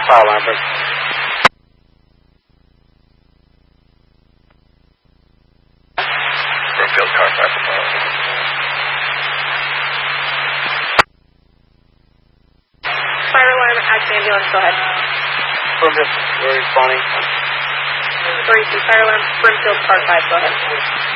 Fire alarm, break. Brookfield, car 5 for fire. Fire alarm, active ambulance, go ahead. Brookfield, we're responding. Fire alarm, Brimfield, car 5, go ahead.